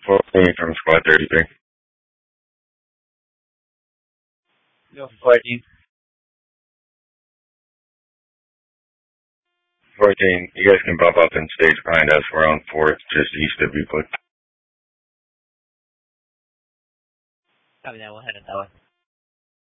14 from squad 33. Go for 14. 14, you guys can bump up and stage behind us. We're on 4th, just east of Euclid. Copy that, we'll head it that way.